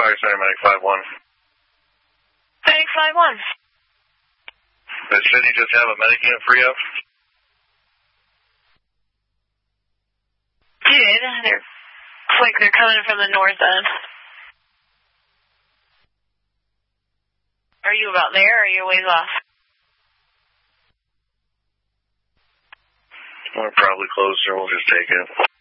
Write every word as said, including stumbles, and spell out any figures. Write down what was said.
Fire Center, Medic five one. Medic five one. Does City just have a medic unit free up? Did. They're, it's like they're coming from the north end. Are you about there, or are you ways off? We're probably closer. We'll just take it.